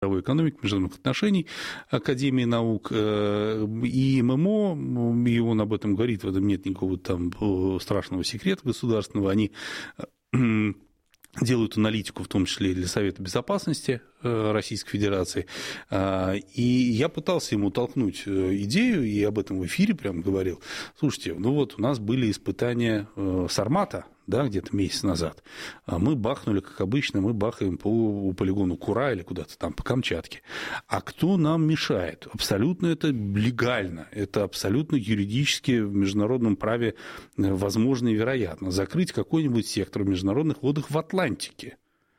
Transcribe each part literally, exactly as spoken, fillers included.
мировой экономики, международных отношений Академии наук, и ММО, и он об этом говорит, в этом нет никакого там страшного секрета государственного, они делают аналитику, в том числе и для Совета Безопасности Российской Федерации. И я пытался ему толкнуть идею, и об этом в эфире прям говорил. Слушайте, ну вот у нас были испытания Сармата, да, где-то месяц назад. Мы бахнули, как обычно, мы бахаем по полигону Кура или куда-то там, по Камчатке. А кто нам мешает? Абсолютно это легально, это абсолютно юридически в международном праве возможно и вероятно. Закрыть какой-нибудь сектор в международных водах в Атлантике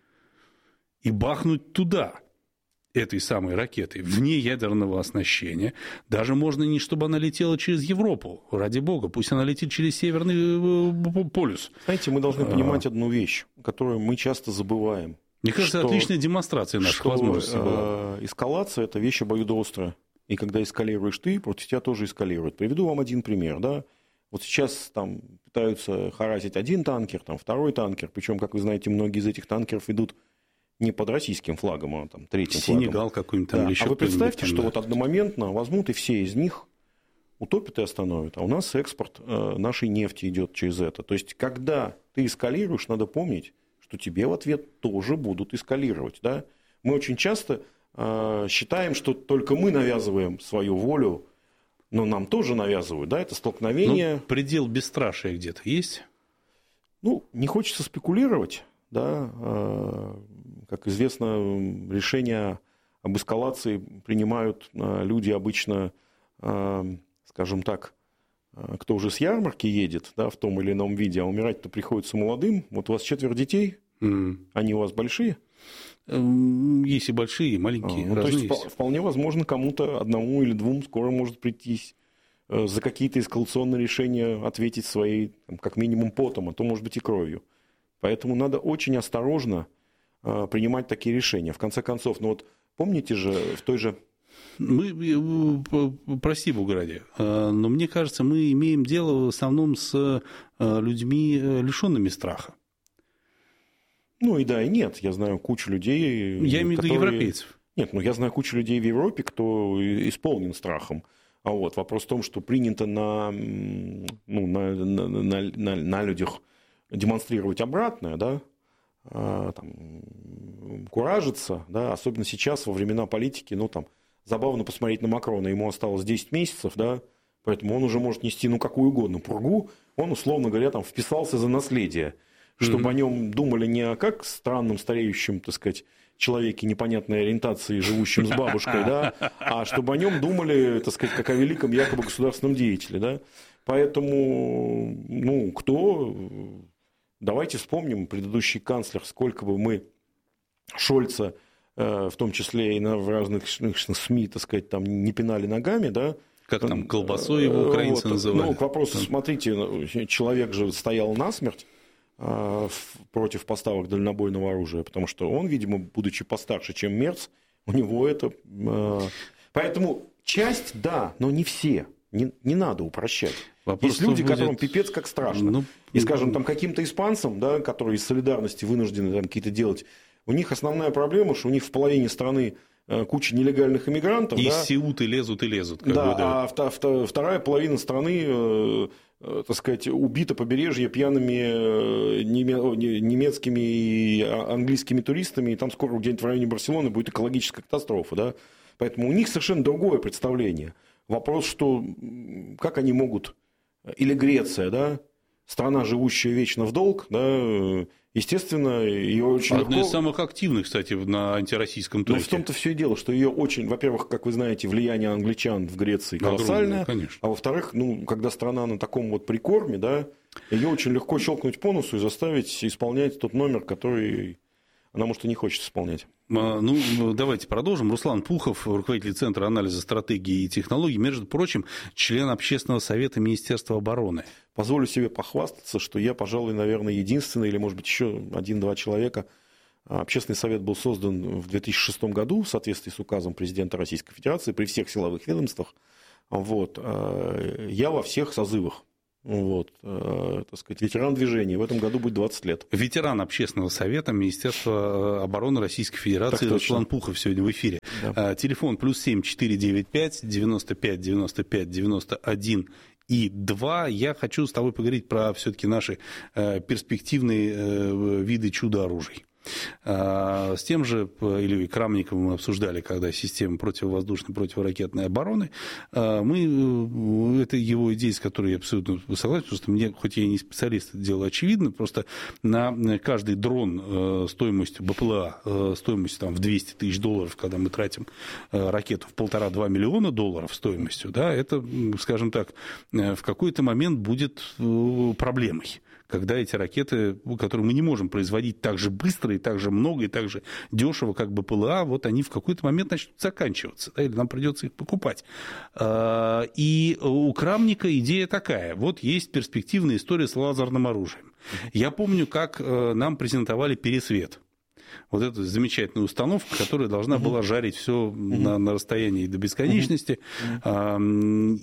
и бахнуть туда этой самой ракетой, вне ядерного оснащения. Даже можно не, чтобы она летела через Европу, ради бога, пусть она летит через Северный полюс. Знаете, мы должны понимать одну вещь, которую мы часто забываем. Мне кажется, что, отличная демонстрация наших что, возможностей была. Э, эскалация – это вещь обоюдоострая. И когда эскалируешь ты, против тебя тоже эскалируют. Приведу вам один пример. Да? Вот сейчас там пытаются харазить один танкер, там, второй танкер. Причем, как вы знаете, многие из этих танкеров идут не под российским флагом, а там третьим флагом. Сенегал какой-нибудь там, да. или еще А вы представьте, там, что да. вот одномоментно возьмут и все из них утопят и остановят. А у нас экспорт э, нашей нефти идет через это. То есть, когда ты эскалируешь, надо помнить, что тебе в ответ тоже будут эскалировать. Да? Мы очень часто э, считаем, что только мы навязываем свою волю, но нам тоже навязывают. Да? Это столкновение. Ну, предел бесстрашия где-то есть? Ну, не хочется спекулировать. Да? Э, как известно, решения об эскалации принимают э, люди обычно, э, скажем так, э, кто уже с ярмарки едет, да, в том или ином виде, а умирать-то приходится молодым. Вот у вас четверо детей, mm. они у вас большие? Есть и большие, и маленькие. А, ну, то есть есть. Вполне возможно, кому-то одному или двум скоро может прийтись э, за какие-то эскалационные решения ответить своей, там, как минимум, потом, а то, может быть, и кровью. Поэтому надо очень осторожно э, принимать такие решения. В конце концов, ну вот помните же в той же... Мы, прости, Бога ради, но мне кажется, мы имеем дело в основном с людьми, лишенными страха. Ну и да, и нет. Я знаю кучу людей... Я имею в виду которые... европейцев. Нет, ну я знаю кучу людей в Европе, кто исполнен страхом. А вот вопрос в том, что принято на, ну, на, на, на, на, на людях демонстрировать обратное, да, а, там, куражиться, да, особенно сейчас, во времена политики, ну там, забавно посмотреть на Макрона, ему осталось десять месяцев, да, поэтому он уже может нести, ну, какую угодно пургу, он, условно говоря, там, вписался за наследие, чтобы mm-hmm. о нем думали не о как странном стареющем, так сказать, человеке непонятной ориентации, живущем с бабушкой, да, а чтобы о нем думали, так сказать, как о великом якобы государственном деятеле, да. Поэтому, ну, кто... Давайте вспомним предыдущий канцлер, сколько бы мы Шольца, в том числе и на, в разных СМИ, так сказать, там не пинали ногами, да. Как там, колбасой его украинцы вот, называли. Ну, к вопросу, смотрите, человек же стоял насмерть против поставок дальнобойного оружия, потому что он, видимо, будучи постарше, чем Мерц, у него это... Поэтому часть, да, но не все. Не, не надо упрощать. Вопрос есть люди, будет... которым пипец как страшно. Ну, и, скажем, там каким-то испанцам, да, которые из солидарности вынуждены там какие-то делать, у них основная проблема, что у них в половине страны куча нелегальных иммигрантов. И да, из Сеуты лезут и лезут. Как да, бы, да, а вторая половина страны, так сказать, убита побережье пьяными немецкими и английскими туристами, и там скоро где-нибудь в районе Барселоны будет экологическая катастрофа. Да? Поэтому у них совершенно другое представление. Вопрос, что как они могут, или Греция, да, страна, живущая вечно в долг, да, естественно, ее очень Одна легко... из самых активных, кстати, на антироссийском треке. Но в том-то все и дело, что ее очень, во-первых, как вы знаете, влияние англичан в Греции колоссальное, а во-вторых, ну, когда страна на таком вот прикорме, да, ее очень легко щелкнуть по носу и заставить исполнять тот номер, который она, может, и не хочет исполнять. Ну, давайте продолжим. Руслан Пухов, руководитель Центра анализа стратегии и технологий, между прочим, член Общественного совета Министерства обороны. Позволю себе похвастаться, что я, пожалуй, наверное, единственный, или, может быть, еще один-два человека. Общественный совет был создан в две тысячи шестом году в соответствии с указом президента Российской Федерации при всех силовых ведомствах. Вот. Я во всех созывах Вот, э, так сказать, ветеран движения. В этом году будет двадцать лет. Ветеран общественного совета Министерства обороны Российской Федерации Руслан Пухов сегодня в эфире. Да. Телефон плюс семь четыре девять пять девяносто пять девяносто пять девяносто один и два. Я хочу с тобой поговорить про все-таки наши перспективные виды чудо-оружий. С тем же Ильей Крамниковым мы обсуждали, когда система противовоздушной, противоракетной обороны. Мы, это его идея, с которой я абсолютно согласен, потому что мне, хоть я и не специалист, это дело очевидно, просто на каждый дрон стоимостью БПЛА, стоимостью там, в двести тысяч долларов, когда мы тратим ракету в полтора-два миллиона долларов стоимостью, да, это, скажем так, в какой-то момент будет проблемой. Когда эти ракеты, которые мы не можем производить так же быстро и так же много и так же дешево, как БПЛА, вот они в какой-то момент начнут заканчиваться, да, или нам придется их покупать. И у Крамника идея такая. Вот есть перспективная история с лазерным оружием. Я помню, как нам презентовали «Пересвет». Вот эту замечательную установку, которая должна была жарить все uh-huh. на, на расстоянии до бесконечности. Uh-huh.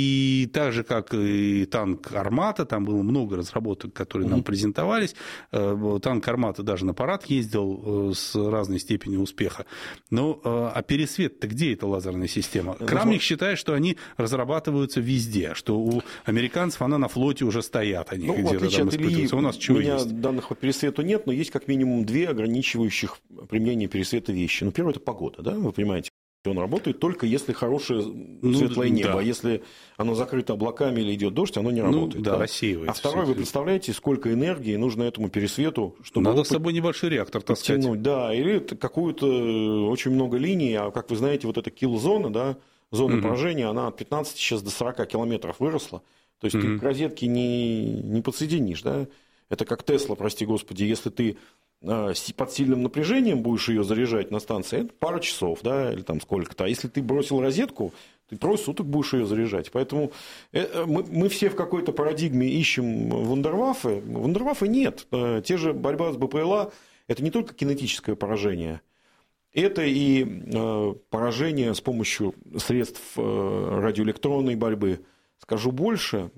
И так же, как и танк «Армата», там было много разработок, которые uh-huh. нам презентовались. Танк «Армата» даже на парад ездил с разной степенью успеха. Но а «Пересвет»-то где эта лазерная система? Крамник считает, что они разрабатываются везде, что у американцев она на флоте уже стоят, они ну, где-то там испытываются. У нас чего есть? У меня есть? Данных по «Пересвету» нет, но есть как минимум две ограничивающие применение «Пересвета» вещи. Ну, первое – это погода, да, вы понимаете. Он работает только если хорошее светлое ну, небо. Да. А если оно закрыто облаками или идет дождь, оно не ну, работает. Да, да. Рассеивается. А второе, вы представляете, сколько энергии нужно этому «Пересвету», чтобы... Надо с собой небольшой реактор таскать. Подтянуть, да, или какую-то очень много линий, а как вы знаете, вот эта килл-зона, да, зона угу. поражения, она от пятнадцати сейчас до сорока километров выросла. То есть угу. ты к розетке не, не подсоединишь, да. Это как Тесла, прости господи, если ты под сильным напряжением будешь ее заряжать на станции, это пара часов, да, или там сколько-то. А если ты бросил розетку, ты трое суток будешь ее заряжать. Поэтому мы, мы все в какой-то парадигме ищем вундерваффе. Вундерваффе нет. Те же борьба с БПЛА – это не только кинетическое поражение, это и поражение с помощью средств радиоэлектронной борьбы. Скажу больше,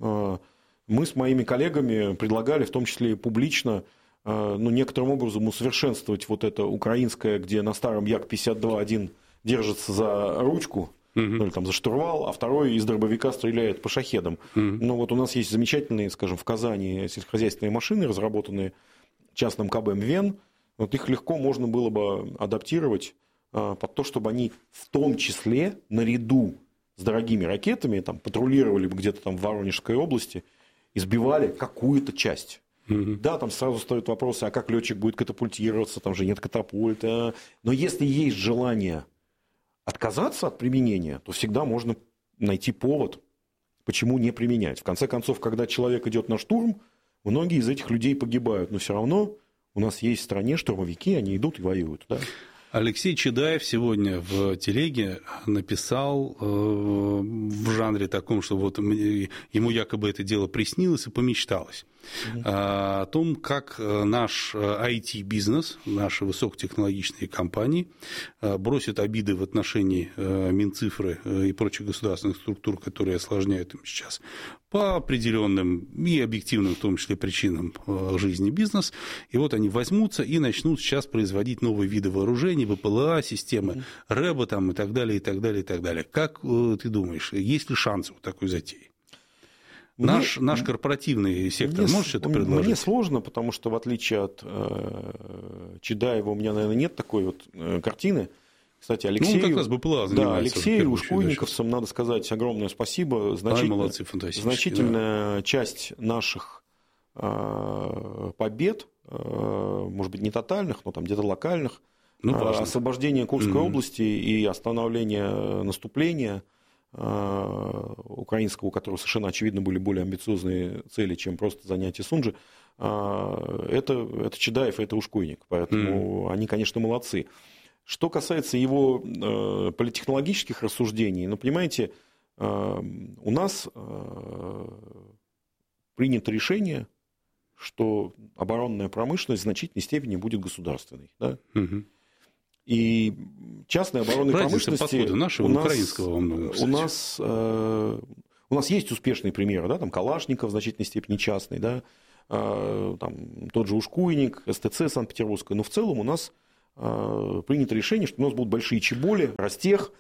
мы с моими коллегами предлагали, в том числе и публично, ну, некоторым образом усовершенствовать вот это украинское, где на старом Як пятьдесят два один держится за ручку, uh-huh. ну, или там за штурвал, а второй из дробовика стреляет по шахедам. Uh-huh. Ну, вот у нас есть замечательные, скажем, в Казани сельскохозяйственные машины, разработанные частным ка бэ «Мвен». Вот их легко можно было бы адаптировать а, под то, чтобы они в том числе наряду с дорогими ракетами там, патрулировали бы где-то там в Воронежской области и сбивали какую-то часть. Да, там сразу стоят вопросы, а как летчик будет катапультироваться, там же нет катапульта. Но если есть желание отказаться от применения, то всегда можно найти повод, почему не применять. В конце концов, когда человек идет на штурм, многие из этих людей погибают, но все равно у нас есть в стране штурмовики, они идут и воюют. Да? Алексей Чедаев сегодня в телеге написал э, в жанре таком, что вот ему якобы это дело приснилось и помечталось. Mm-hmm. О том, как наш ай ти-бизнес, наши высокотехнологичные компании бросят обиды в отношении Минцифры и прочих государственных структур, которые осложняют им сейчас по определенным и объективным, в том числе, причинам жизни бизнес. И вот они возьмутся и начнут сейчас производить новые виды вооружений, ВПЛА, системы mm-hmm. РЭБа там, и так далее, и так далее, и так далее. Как ты думаешь, есть ли шансы у такой затеи? Наш, мне, наш корпоративный сектор мне, может что-то предложить? Мне сложно, потому что в отличие от э, Чедаева у меня, наверное, нет такой вот э, картины. Кстати, Алексею, ну, он как раз БПЛА да, Алексею Ушкуйниковцам надо сказать огромное спасибо. Значительно, а, молодцы, фантастически. Значительная да. часть наших э, побед, э, может быть, не тотальных, но там где-то локальных, ну, э, освобождение Курской mm-hmm. области и остановление наступления украинского, у которого совершенно очевидно были более амбициозные цели, чем просто занятие Сунжи, это, это Чедаев, это Ушкуйник. Поэтому mm. они, конечно, молодцы. Что касается его политтехнологических рассуждений, ну, понимаете, у нас принято решение, что оборонная промышленность в значительной степени будет государственной. Да? Mm-hmm. И частной оборонной Разница промышленности нашего, у нас, украинского во многом, у нас э, У нас есть успешные примеры, да, там Калашников в значительной степени частный, да, там, тот же Ушкуйник, СТЦ Санкт-Петербургская, но в целом у нас принято решение, что у нас будут большие чеболи, Ростех,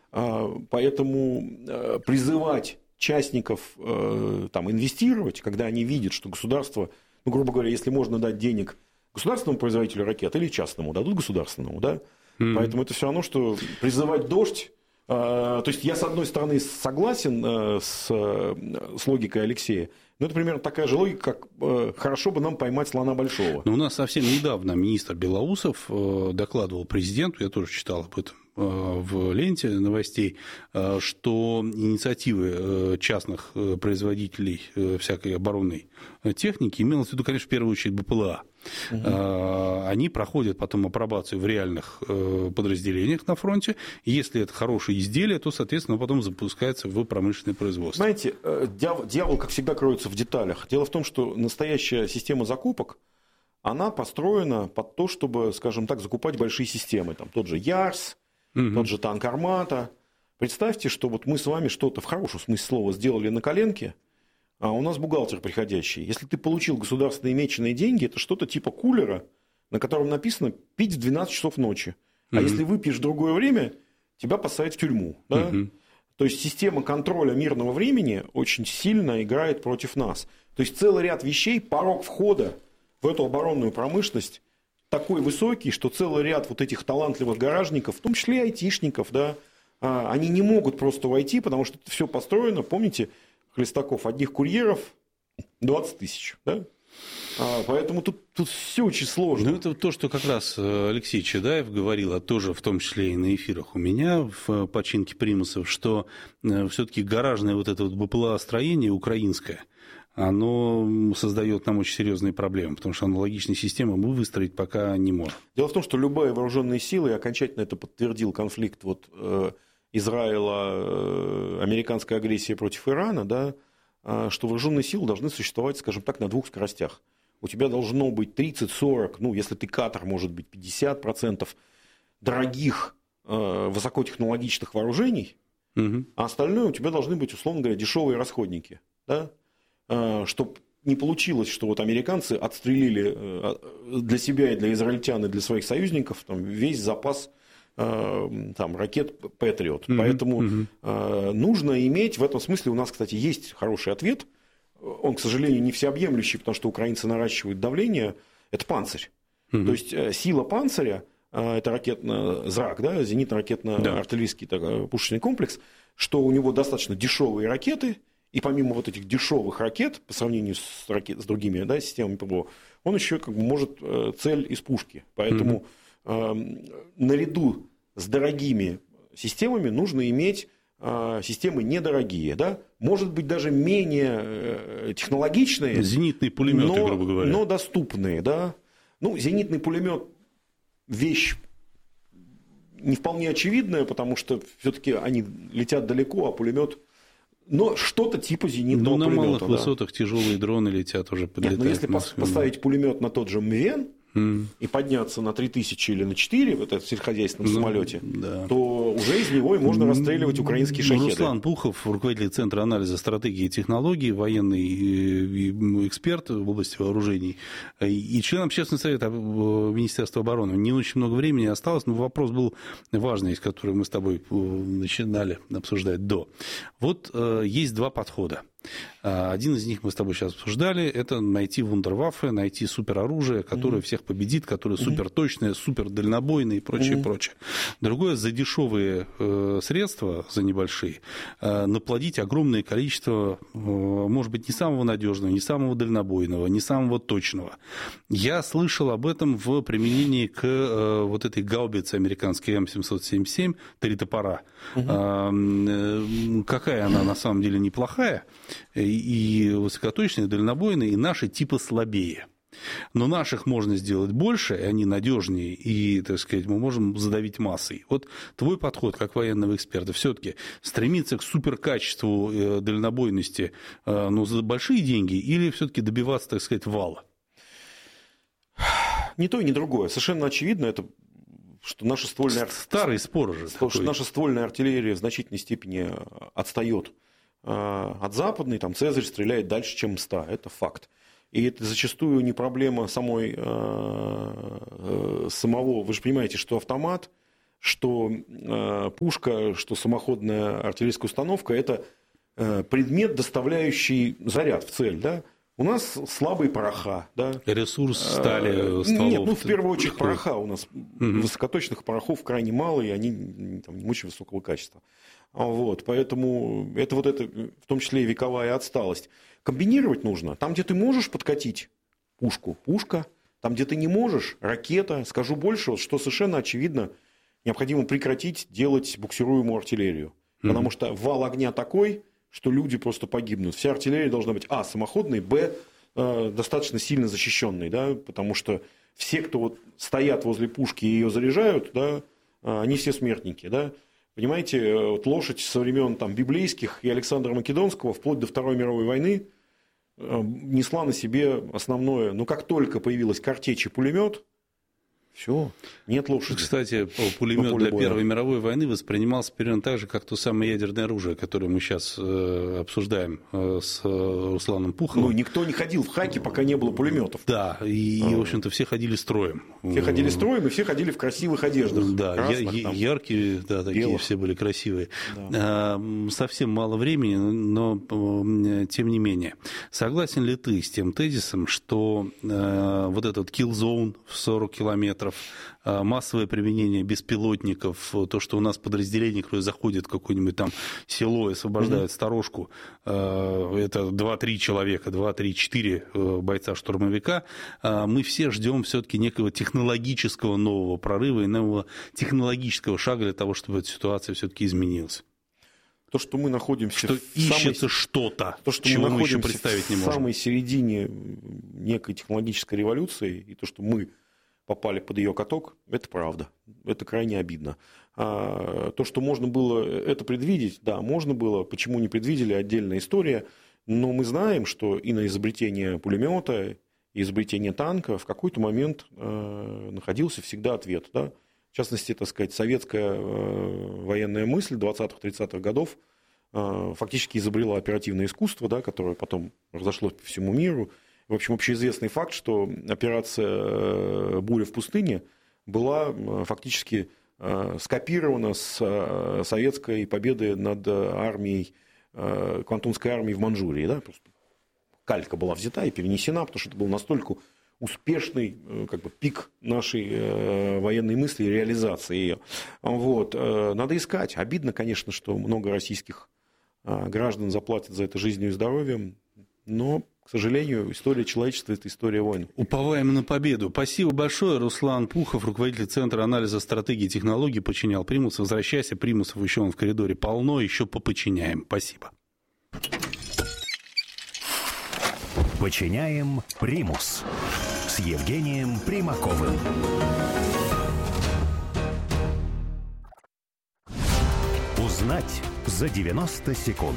поэтому призывать частников там, инвестировать, когда они видят, что государство, ну, грубо говоря, если можно дать денег государственному производителю ракет или частному, дадут государственному, да, mm-hmm. Поэтому это все равно, что призывать дождь. То есть я, с одной стороны, согласен с, с логикой Алексея, но это примерно такая же логика, как хорошо бы нам поймать слона большого. Но у нас совсем недавно министр Белоусов докладывал президенту, я тоже читал об этом в ленте новостей, что инициативы частных производителей всякой оборонной техники, имелось в виду, конечно, в первую очередь БПЛА, угу. Они проходят потом апробацию в реальных подразделениях на фронте, и если это хорошие изделия, то, соответственно, потом запускается в промышленное производство. Знаете, дьявол, дьявол, как всегда, кроется в деталях. Дело в том, что настоящая система закупок, она построена под то, чтобы, скажем так, закупать большие системы. Там тот же Ярс, угу. Тот же танк Армата. Представьте, что вот мы с вами что-то в хорошем смысле слова сделали на коленке, а у нас бухгалтер приходящий. Если ты получил государственные меченые деньги, это что-то типа кулера, на котором написано «пить в двенадцать часов ночи». А угу. если выпьешь в другое время, тебя посадят в тюрьму. Да? Угу. То есть система контроля мирного времени очень сильно играет против нас. То есть целый ряд вещей, порог входа в эту оборонную промышленность такой высокий, что целый ряд вот этих талантливых гаражников, в том числе и айтишников, да, они не могут просто войти, потому что это все построено, помните, Хлестаков, одних курьеров двадцать тысяч, да? Поэтому тут, тут все очень сложно. Ну, это то, что как раз Алексей Чадаев говорил, а тоже в том числе и на эфирах у меня в починке примусов, что все-таки гаражное вот это вот БПЛА-строение украинское, оно создает нам очень серьезные проблемы, потому что аналогичные системы мы выстроить пока не можем. Дело в том, что любые вооруженные силы, и окончательно это подтвердил конфликт вот, э, Израиля, э, американская агрессия против Ирана, да, э, что вооруженные силы должны существовать, скажем так, на двух скоростях. У тебя должно быть тридцать-сорок, ну, если ты катер, может быть, пятьдесят процентов дорогих э, высокотехнологичных вооружений, угу. а остальное у тебя должны быть, условно говоря, дешевые расходники, да? Чтобы не получилось, что вот американцы отстрелили для себя и для израильтян и для своих союзников там, весь запас там, ракет Патриот. Mm-hmm. Поэтому mm-hmm. нужно иметь, в этом смысле у нас, кстати, есть хороший ответ. Он, к сожалению, не всеобъемлющий, потому что украинцы наращивают давление. Это панцирь. Mm-hmm. То есть сила панциря, это ракетно ЗРАК, да, зенитно-ракетно-артиллерийский да. пушечный комплекс, что у него достаточно дешевые ракеты. И помимо вот этих дешевых ракет, по сравнению с, ракет, с другими да, системами ПВО, он еще как бы может э, цель из пушки. Поэтому mm-hmm. э, наряду с дорогими системами нужно иметь э, системы недорогие. Да? Может быть, даже менее э, технологичные. Зенитные пулеметы, но, грубо говоря. Но доступные. Да? Ну, зенитный пулемет вещь не вполне очевидная, потому что все-таки они летят далеко, а пулемет. Но что-то типа зенитного ну, пулемета. На малых да. высотах тяжелые дроны летят, уже подлетают. Нет, но если поставить пулемет на тот же МВЕН mm. и подняться на три тысячи или на четыре в этом сельскохозяйственном ну, самолете, да. то уже из него и можно расстреливать украинские шахеды. Руслан Пухов, руководитель Центра анализа стратегии и технологий, военный эксперт в области вооружений и член Общественного совета Министерства обороны. Не очень много времени осталось, но вопрос был важный, который мы с тобой начинали обсуждать до. Вот есть два подхода. Один из них мы с тобой сейчас обсуждали, это найти вундерваффе, найти супероружие, которое mm-hmm. всех победит, которое mm-hmm. суперточное, супердальнобойное и прочее, mm-hmm. прочее. Другое, за дешевые э, средства, за небольшие, э, наплодить огромное количество, э, может быть, не самого надежного, не самого дальнобойного, не самого точного. Я слышал об этом в применении к э, вот этой гаубице американской эм семьсот семьдесят семь, три топора. Mm-hmm. Э, какая она на самом деле неплохая, и высокоточные, и дальнобойные, и наши типа слабее. Но наших можно сделать больше, и они надежнее, и, так сказать, мы можем задавить массой. Вот твой подход, как военного эксперта, все-таки стремиться к суперкачеству дальнобойности, ну, за большие деньги, или все-таки добиваться, так сказать, вала? Ни то и ни другое. Совершенно очевидно, это что наша ствольная... Старый спор же. Что наша ствольная артиллерия в значительной степени отстает от западной, там Цезарь стреляет дальше, чем Мста. Это факт. И это зачастую не проблема самой, самого... Вы же понимаете, что автомат, что пушка, что самоходная артиллерийская установка – это предмет, доставляющий заряд в цель, да? У нас слабые пороха, да? Ресурс стали, стволов. Нет, ну, в первую очередь, пороха у нас. Угу. Высокоточных порохов крайне мало, и они там, не очень высокого качества. Вот, поэтому это вот это, в том числе и вековая отсталость. Комбинировать нужно. Там, где ты можешь подкатить пушку, пушка. Там, где ты не можешь, ракета. Скажу больше, вот, что совершенно очевидно, необходимо прекратить делать буксируемую артиллерию. Угу. Потому что вал огня такой, что люди просто погибнут. Вся артиллерия должна быть, а, самоходной, б, э, достаточно сильно защищенной, да, потому что все, кто вот стоят возле пушки и ее заряжают, да, э, они все смертники, да. Понимаете, вот лошадь со времен там, библейских и Александра Македонского вплоть до Второй мировой войны э, несла на себе основное, но как только появилась картечь и пулемет, все, нет лошади. Кстати, пулемет для боя. Первой мировой войны воспринимался примерно так же, как то самое ядерное оружие, которое мы сейчас э, обсуждаем э, с э, Русланом Пуховым. Ну, никто не ходил в хаки, пока не было пулеметов. Да, и, а. и, в общем-то, все ходили строем. Все ходили строем, и все ходили в красивых одеждах. Да, красных, я, там, яркие, да, такие белых. Все были красивые. Да. А, совсем мало времени, но тем не менее. Согласен ли ты с тем тезисом, что э, вот этот kill zone в сорок километров, массовое применение беспилотников, то, что у нас подразделение, которое заходит в какое-нибудь там село и освобождает mm-hmm. сторожку, это два-три человека, два-три-четыре бойца-штурмовика, мы все ждем все-таки некого технологического нового прорыва и нового технологического шага для того, чтобы эта ситуация все-таки изменилась. То, что мы находимся что в ищется самой... что-то, то, что чего мы, мы еще представить не можем. В самой середине некой технологической революции, и то, что мы попали под ее каток, это правда. Это крайне обидно. А, то, что можно было это предвидеть, да, можно было. Почему не предвидели, отдельная история. Но мы знаем, что и на изобретение пулемета, и изобретение танка в какой-то момент э, находился всегда ответ. Да? В частности, так сказать, советская э, военная мысль двадцатых-тридцатых годов э, фактически изобрела оперативное искусство, да, которое потом разошлось по всему миру. В общем, общеизвестный факт, что операция «Буря в пустыне» была фактически скопирована с советской победы над армией, Квантунской армией в Манчжурии. Да? Просто калька была взята и перенесена, потому что это был настолько успешный как бы, пик нашей военной мысли и реализации ее. Вот. Надо искать. Обидно, конечно, что много российских граждан заплатят за это жизнью и здоровьем, но... К сожалению, история человечества – это история войн. Уповаем на победу. Спасибо большое. Руслан Пухов, руководитель Центра анализа стратегии и технологий, подчинял Примус. Возвращайся, Примусов еще он в коридоре полно, еще поподчиняем. Спасибо. Подчиняем Примус с Евгением Примаковым. Узнать за девяносто секунд.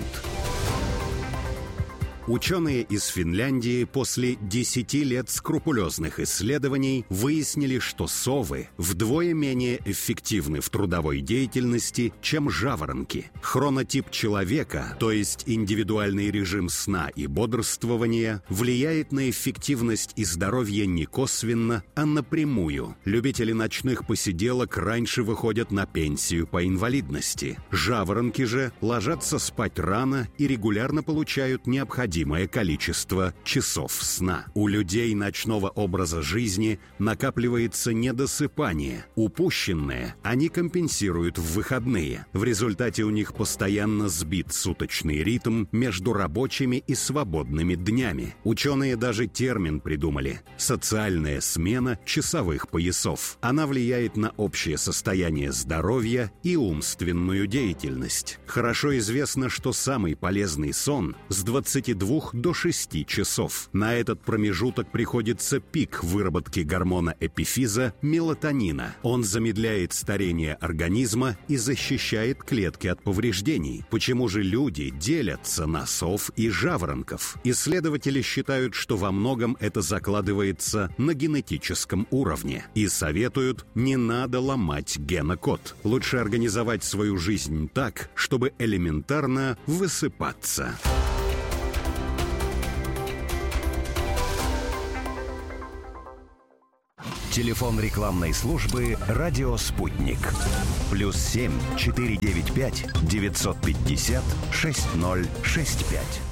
Ученые из Финляндии после десяти лет скрупулезных исследований выяснили, что совы вдвое менее эффективны в трудовой деятельности, чем жаворонки. Хронотип человека, то есть индивидуальный режим сна и бодрствования, влияет на эффективность и здоровье не косвенно, а напрямую. Любители ночных посиделок раньше выходят на пенсию по инвалидности. Жаворонки же ложатся спать рано и регулярно получают необходимые количество часов сна. У людей ночного образа жизни накапливается недосыпание. Упущенное они компенсируют в выходные. В результате у них постоянно сбит суточный ритм между рабочими и свободными днями. Ученые даже термин придумали – социальная смена часовых поясов. Она влияет на общее состояние здоровья и умственную деятельность. Хорошо известно, что самый полезный сон с двадцатидвумя двух до шести часов. На этот промежуток приходится пик выработки гормона эпифиза мелатонина. Он замедляет старение организма и защищает клетки от повреждений. Почему же люди делятся на сов и жаворонков? Исследователи считают, что во многом это закладывается на генетическом уровне и советуют: не надо ломать генокод. Лучше организовать свою жизнь так, чтобы элементарно высыпаться. Телефон рекламной службы «Радио Спутник». Плюс семь четыре девять пять девятьсот пятьдесят шесть ноль шесть пять.